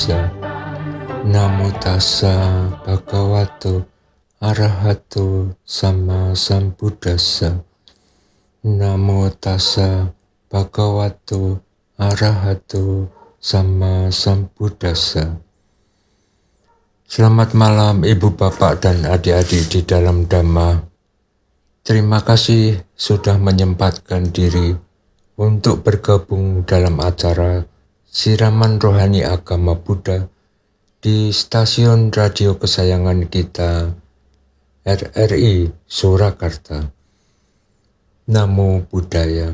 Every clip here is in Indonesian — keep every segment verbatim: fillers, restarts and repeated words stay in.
Namo tassa bhagavato arahato sama sambuddhassa. Namo tassa bhagavato arahato sama sambuddhassa. Selamat malam ibu bapak dan adik-adik di dalam Dhamma. Terima kasih sudah menyempatkan diri untuk bergabung dalam acara Siraman Rohani Agama Buddha di stasiun radio kesayangan kita, R R I Surakarta. Namo Buddhaya.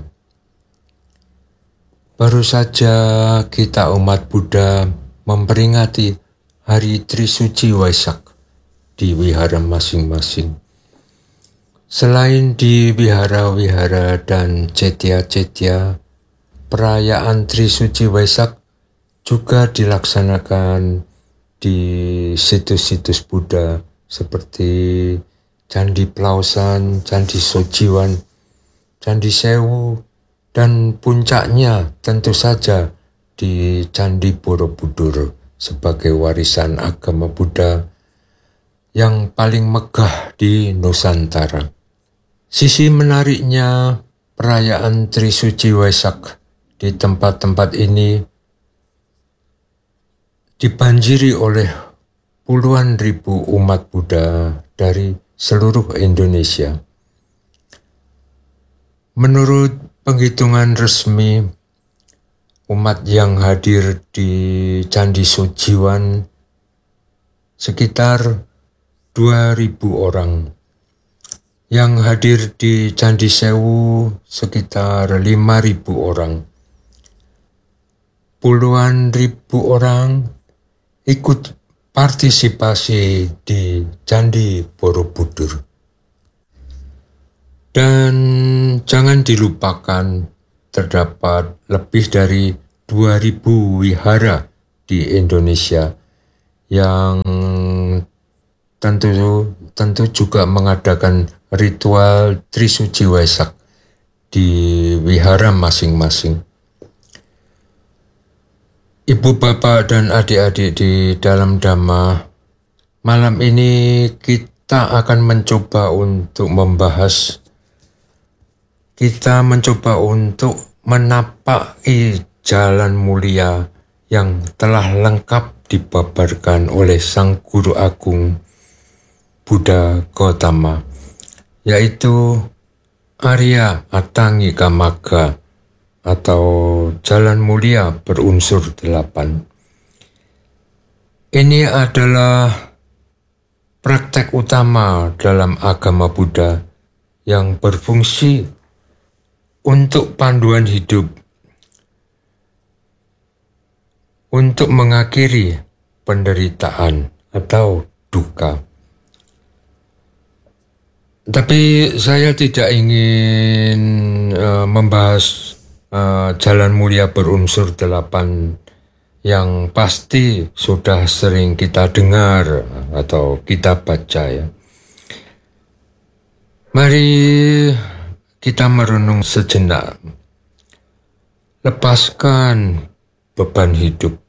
Baru saja kita umat Buddha memperingati Hari Trisuci Waisak di wihara masing-masing. Selain di wihara-wihara dan cetia-cetia, perayaan Trisuci Waisak juga dilaksanakan di situs-situs Buddha seperti Candi Plausan, Candi Sojiwan, Candi Sewu, dan puncaknya tentu saja di Candi Borobudur sebagai warisan agama Buddha yang paling megah di Nusantara. Sisi menariknya perayaan Trisuci Waisak di tempat-tempat ini dibanjiri oleh puluhan ribu umat Buddha dari seluruh Indonesia. Menurut penghitungan resmi, umat yang hadir di Candi Sojiwan sekitar dua ribu orang. Yang hadir di Candi Sewu sekitar lima ribu orang. Puluhan ribu orang ikut partisipasi di Candi Borobudur. Dan jangan dilupakan terdapat lebih dari dua ribu wihara di Indonesia yang tentu tentu juga mengadakan ritual Trisuci Waisak di wihara masing-masing. Ibu, bapak, dan adik-adik di dalam Dhamma, malam ini kita akan mencoba untuk membahas, kita mencoba untuk menapaki jalan mulia yang telah lengkap dibabarkan oleh Sang Guru Agung Buddha Gautama, yaitu Arya Atangika Magga atau jalan mulia berunsur delapan. Ini adalah praktek utama dalam agama Buddha yang berfungsi untuk panduan hidup, untuk mengakhiri penderitaan atau duka. Tapi saya tidak ingin uh, membahas Uh, jalan mulia berunsur delapan yang pasti sudah sering kita dengar atau kita baca ya. Mari kita merenung sejenak. Lepaskan beban hidup.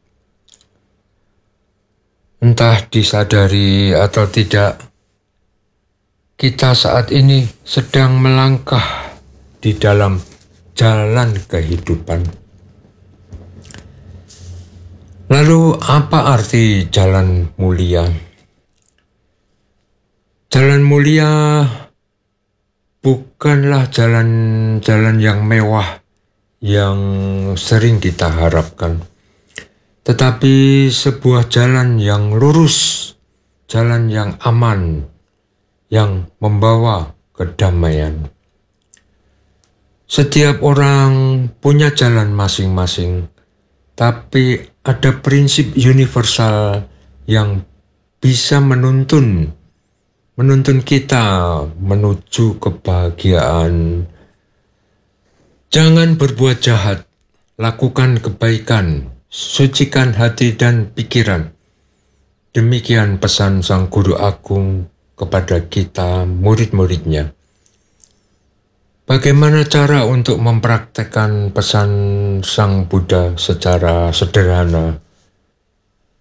Entah disadari atau tidak, kita saat ini sedang melangkah di dalam jalan kehidupan. Lalu apa arti jalan mulia? Jalan mulia bukanlah jalan-jalan yang mewah yang sering kita harapkan, tetapi sebuah jalan yang lurus, jalan yang aman, yang membawa kedamaian. Setiap orang punya jalan masing-masing, tapi ada prinsip universal yang bisa menuntun, menuntun kita menuju kebahagiaan. Jangan berbuat jahat, lakukan kebaikan, sucikan hati dan pikiran. Demikian pesan Sang Guru Agung kepada kita murid-muridnya. Bagaimana cara untuk mempraktekkan pesan Sang Buddha secara sederhana?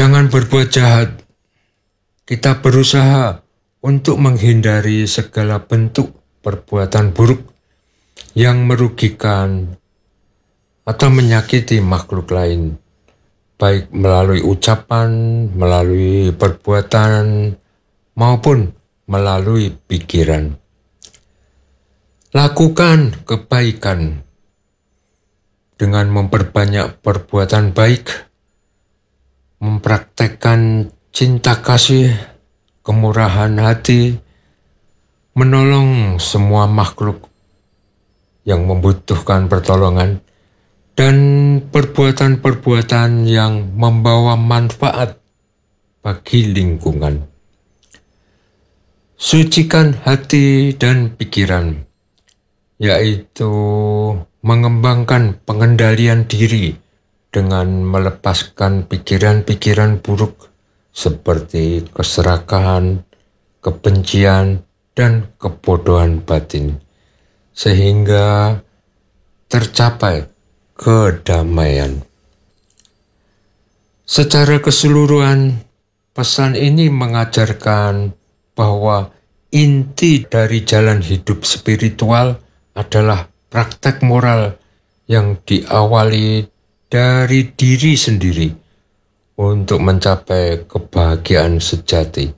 Jangan berbuat jahat. Kita berusaha untuk menghindari segala bentuk perbuatan buruk yang merugikan atau menyakiti makhluk lain, baik melalui ucapan, melalui perbuatan, maupun melalui pikiran. Lakukan kebaikan dengan memperbanyak perbuatan baik, mempraktekkan cinta kasih, kemurahan hati, menolong semua makhluk yang membutuhkan pertolongan, dan perbuatan-perbuatan yang membawa manfaat bagi lingkungan. Sucikan hati dan pikiran, yaitu mengembangkan pengendalian diri dengan melepaskan pikiran-pikiran buruk seperti keserakahan, kebencian, dan kebodohan batin, sehingga tercapai kedamaian. Secara keseluruhan, pesan ini mengajarkan bahwa inti dari jalan hidup spiritual adalah praktek moral yang diawali dari diri sendiri untuk mencapai kebahagiaan sejati.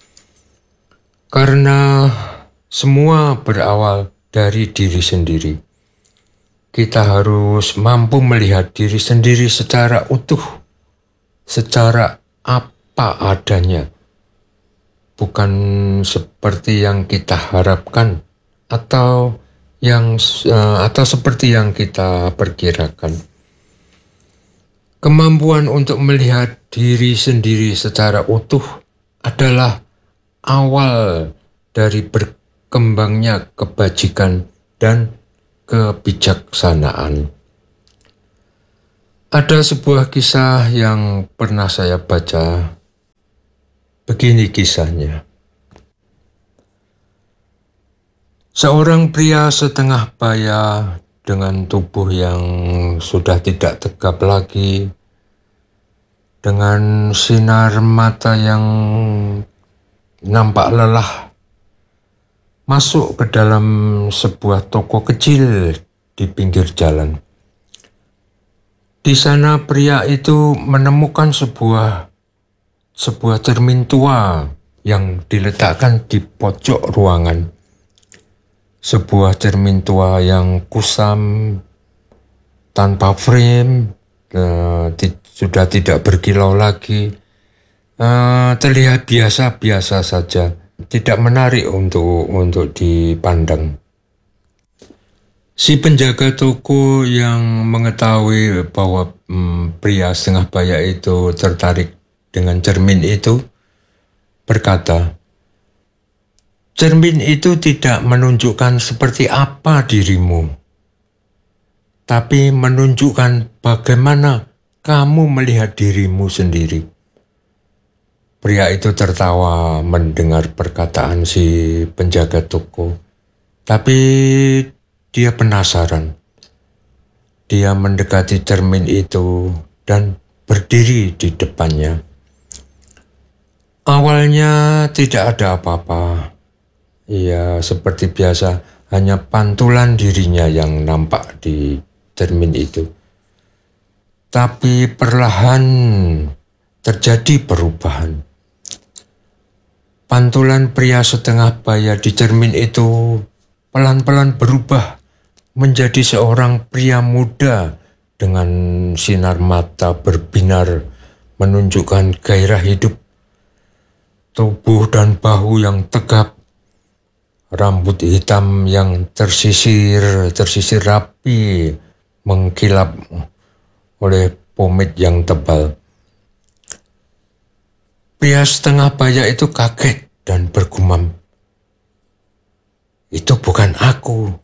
Karena semua berawal dari diri sendiri, kita harus mampu melihat diri sendiri secara utuh, secara apa adanya, bukan seperti yang kita harapkan atau yang uh, atau seperti yang kita perkirakan. Kemampuan untuk melihat diri sendiri secara utuh adalah awal dari berkembangnya kebajikan dan kebijaksanaan. Ada sebuah kisah yang pernah saya baca. Begini kisahnya. Seorang pria setengah baya dengan tubuh yang sudah tidak tegap lagi, dengan sinar mata yang nampak lelah, masuk ke dalam sebuah toko kecil di pinggir jalan. Di sana pria itu menemukan sebuah sebuah cermin tua yang diletakkan di pojok ruangan. Sebuah cermin tua yang kusam, tanpa frame, uh, ti- sudah tidak berkilau lagi, uh, terlihat biasa-biasa saja, tidak menarik untuk untuk dipandang. Si penjaga toko yang mengetahui bahwa hmm, pria setengah baya itu tertarik dengan cermin itu berkata, "Cermin itu tidak menunjukkan seperti apa dirimu, tapi menunjukkan bagaimana kamu melihat dirimu sendiri." Pria itu tertawa mendengar perkataan si penjaga toko, tapi dia penasaran. Dia mendekati cermin itu dan berdiri di depannya. Awalnya tidak ada apa-apa. Ya, seperti biasa, hanya pantulan dirinya yang nampak di cermin itu. Tapi perlahan terjadi perubahan. Pantulan pria setengah baya di cermin itu pelan-pelan berubah menjadi seorang pria muda dengan sinar mata berbinar menunjukkan gairah hidup, tubuh dan bahu yang tegap, rambut hitam yang tersisir, tersisir rapi, mengkilap oleh pomade yang tebal. Pria setengah baya itu kaget dan bergumam, "Itu bukan aku."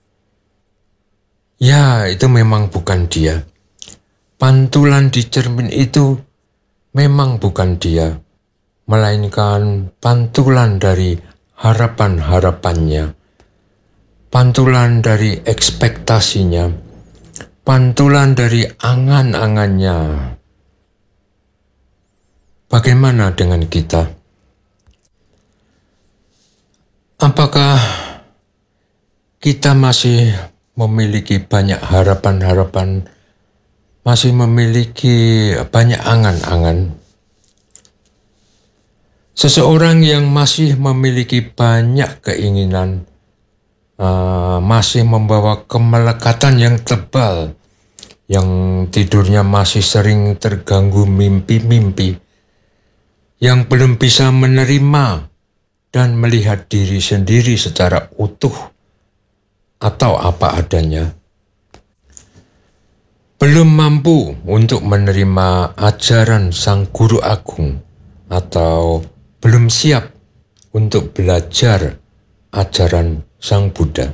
Ya, itu memang bukan dia. Pantulan di cermin itu memang bukan dia, melainkan pantulan dari harapan-harapannya, pantulan dari ekspektasinya, pantulan dari angan-angannya. bagaimana dengan kita? Apakah kita masih memiliki banyak harapan-harapan, masih memiliki banyak angan-angan? Seseorang yang masih memiliki banyak keinginan, uh, masih membawa kemelekatan yang tebal, yang tidurnya masih sering terganggu mimpi-mimpi, yang belum bisa menerima dan melihat diri sendiri secara utuh atau apa adanya, belum mampu untuk menerima ajaran Sang Guru Agung, atau belum siap untuk belajar ajaran Sang Buddha.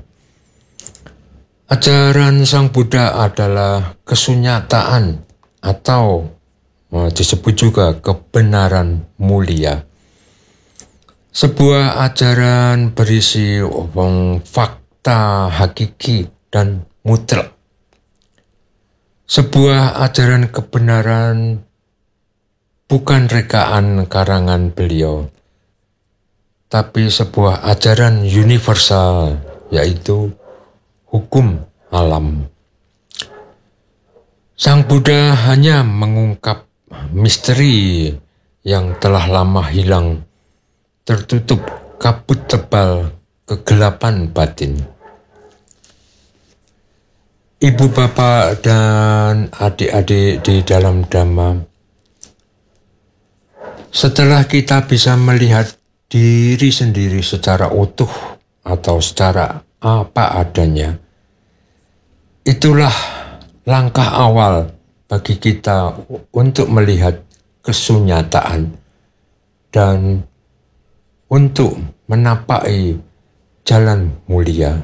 Ajaran Sang Buddha adalah kesunyataan atau eh, disebut juga kebenaran mulia. Sebuah ajaran berisi omong fakta hakiki dan mutlak. Sebuah ajaran kebenaran bukan rekaan karangan beliau, tapi sebuah ajaran universal, yaitu hukum alam. Sang Buddha hanya mengungkap misteri yang telah lama hilang, tertutup kabut tebal kegelapan batin. Ibu bapak dan adik-adik di dalam Dhamma, setelah kita bisa melihat diri sendiri secara utuh atau secara apa adanya, itulah langkah awal bagi kita untuk melihat kesunyataan dan untuk menapaki jalan mulia.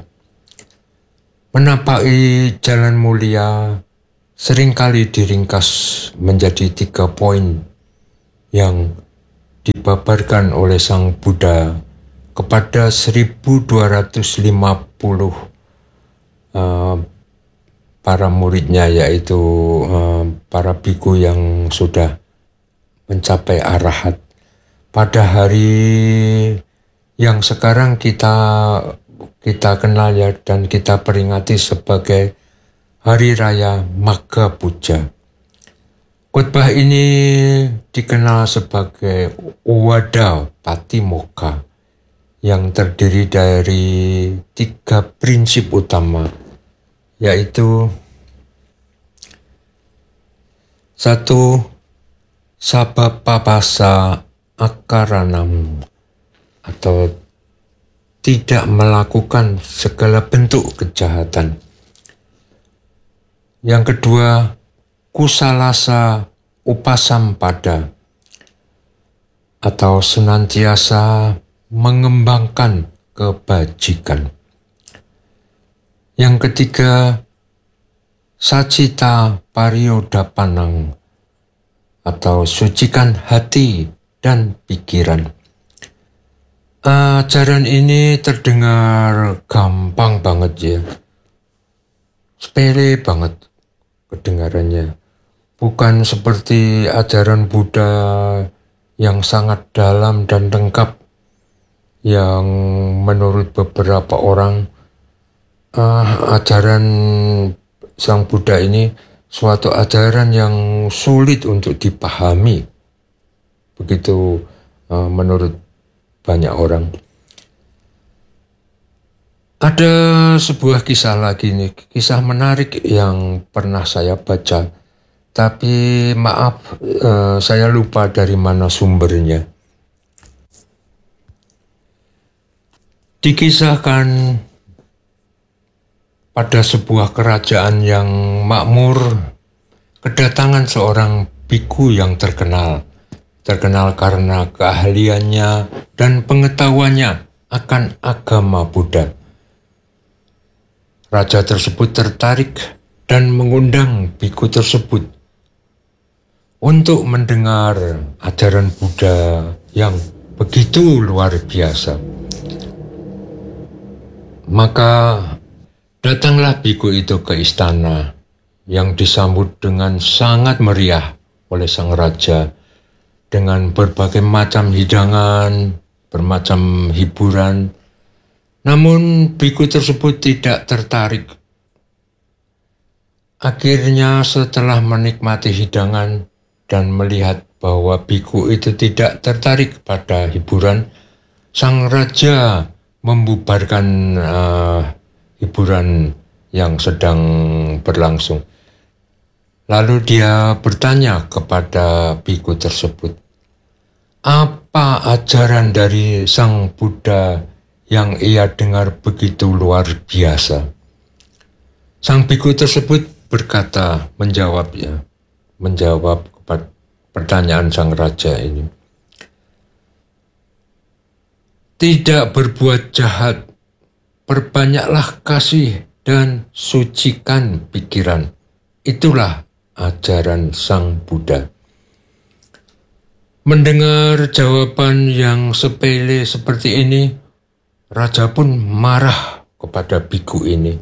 Menapaki jalan mulia seringkali diringkas menjadi tiga poin yang dipaparkan oleh Sang Buddha kepada seribu dua ratus lima puluh uh, para muridnya, yaitu uh, para biku yang sudah mencapai arahat. Pada hari yang sekarang kita kita kenal ya, dan kita peringati sebagai Hari Raya Magha Puja. Khotbah ini dikenal sebagai Wada Patimokkha, yang terdiri dari tiga prinsip utama, yaitu satu, sabapapasa akaranam, atau tidak melakukan segala bentuk kejahatan. Yang kedua, kusalasa upasampada, atau senantiasa mengembangkan kebajikan. Yang ketiga, sacita pariyodapanang, atau sucikan hati dan pikiran. Ajaran ini terdengar gampang banget ya, sepele banget kedengarannya. Bukan seperti ajaran Buddha yang sangat dalam dan lengkap, yang menurut beberapa orang uh, ajaran Sang Buddha ini suatu ajaran yang sulit untuk dipahami. Begitu uh, menurut banyak orang. Ada sebuah kisah lagi nih, kisah menarik yang pernah saya baca, tapi maaf eh, saya lupa dari mana sumbernya. Dikisahkan pada sebuah kerajaan yang makmur, kedatangan seorang biku yang terkenal, terkenal karena keahliannya dan pengetahuannya akan agama Buddha. Raja tersebut tertarik dan mengundang biku tersebut untuk mendengar ajaran Buddha yang begitu luar biasa. Maka datanglah biku itu ke istana yang disambut dengan sangat meriah oleh sang raja dengan berbagai macam hidangan, bermacam hiburan. Namun biku tersebut tidak tertarik. Akhirnya setelah menikmati hidangan dan melihat bahwa biku itu tidak tertarik pada hiburan, sang raja membubarkan uh, hiburan yang sedang berlangsung. Lalu dia bertanya kepada biku tersebut, apa ajaran dari sang Buddha yang ia dengar begitu luar biasa? Sang biku tersebut berkata, menjawabnya, menjawab kepada pertanyaan sang raja ini. Tidak berbuat jahat, perbanyaklah kasih dan sucikan pikiran. Itulah ajaran sang Buddha. Mendengar jawaban yang sepele seperti ini, raja pun marah kepada biku ini.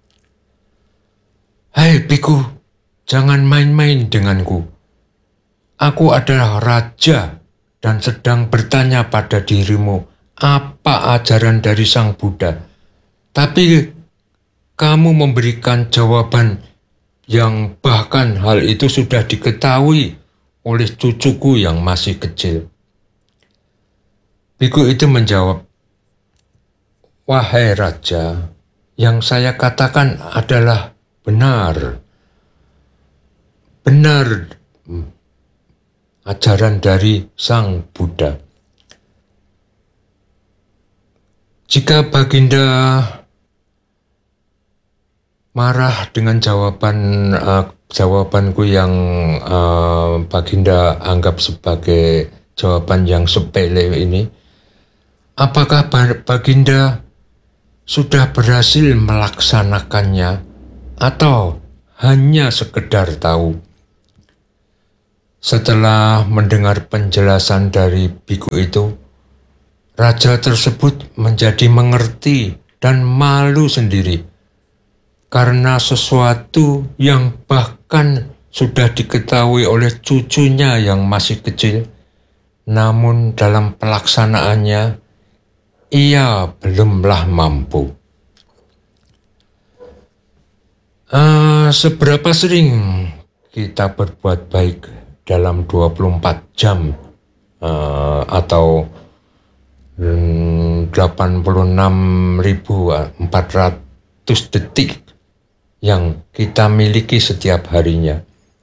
Hai biku, jangan main-main denganku. Aku adalah raja dan sedang bertanya pada dirimu, apa ajaran dari sang Buddha? Tapi kamu memberikan jawaban yang bahkan hal itu sudah diketahui oleh cucuku yang masih kecil. Biku itu menjawab, wahai raja, yang saya katakan adalah benar. Benar ajaran dari sang Buddha. Jika Baginda marah dengan jawaban uh, jawabanku yang uh, Baginda anggap sebagai jawaban yang sepele ini, apakah Baginda sudah berhasil melaksanakannya atau hanya sekedar tahu? Setelah mendengar penjelasan dari biku itu, raja tersebut menjadi mengerti dan malu sendiri karena sesuatu yang bahkan sudah diketahui oleh cucunya yang masih kecil, namun dalam pelaksanaannya ia belumlah mampu. Uh, seberapa sering kita berbuat baik dalam dua puluh empat jam uh, atau delapan puluh enam ribu empat ratus detik yang kita miliki setiap harinya.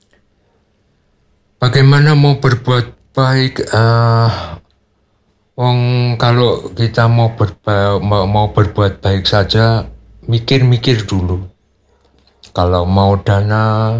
Bagaimana mau berbuat baik? Uh, Wong kalau kita mau berba, mau, mau berbuat baik saja, mikir-mikir dulu. Kalau mau dana,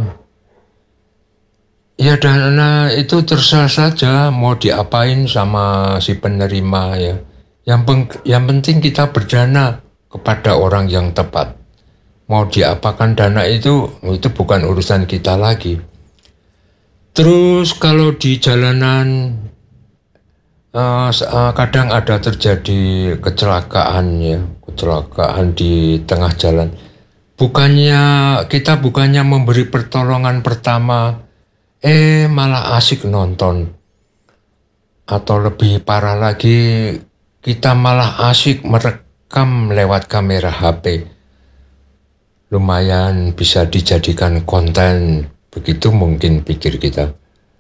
ya dana itu terserah saja mau diapain sama si penerima ya. Yang, peng, yang penting kita berdana kepada orang yang tepat. Mau diapakan dana itu, itu bukan urusan kita lagi. Terus kalau di jalanan uh, uh, kadang ada terjadi kecelakaan ya, kecelakaan di tengah jalan. Bukannya kita bukannya memberi pertolongan pertama, eh malah asik nonton. Atau lebih parah lagi, kita malah asik merekam lewat kamera H P. Lumayan bisa dijadikan konten, begitu mungkin pikir kita.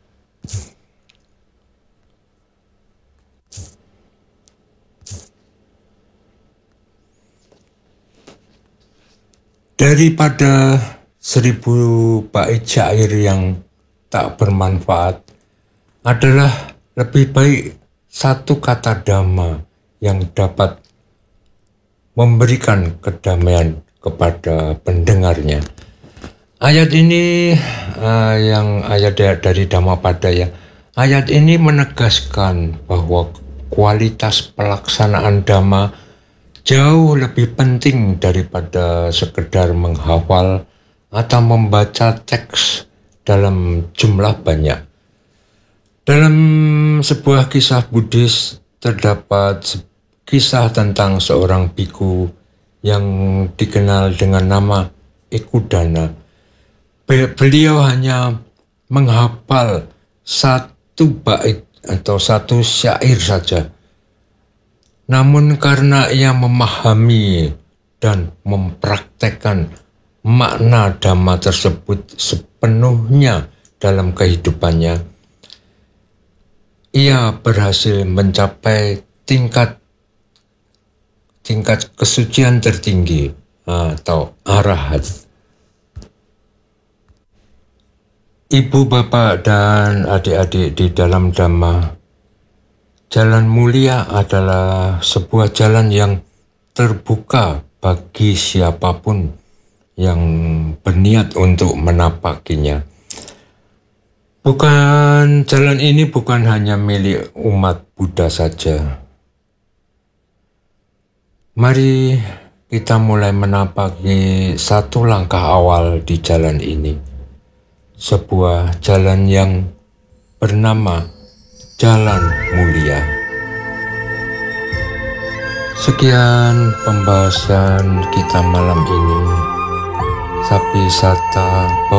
Daripada seribu bait syair yang tak bermanfaat, adalah lebih baik satu kata dhamma yang dapat memberikan kedamaian kepada pendengarnya. Ayat ini uh, yang ayat dari Dhammapada ya. Ayat ini menegaskan bahwa kualitas pelaksanaan dhamma jauh lebih penting daripada sekedar menghafal atau membaca teks dalam jumlah banyak. Dalam sebuah kisah Buddhis terdapat kisah tentang seorang biku yang dikenal dengan nama Ekudana. Beliau hanya menghafal satu bait atau satu syair saja. Namun karena ia memahami dan mempraktekkan makna dhamma tersebut sepenuhnya dalam kehidupannya, ia berhasil mencapai tingkat tingkat kesucian tertinggi atau arahat. Ibu, bapak, dan adik-adik di dalam Dhamma, jalan mulia adalah sebuah jalan yang terbuka bagi siapapun yang berniat untuk menapakinya. Bukan, jalan ini bukan hanya milik umat Buddha saja. Mari kita mulai menapaki satu langkah awal di jalan ini. Sebuah jalan yang bernama Jalan Mulia. Sekian pembahasan kita malam ini. Sapi Sata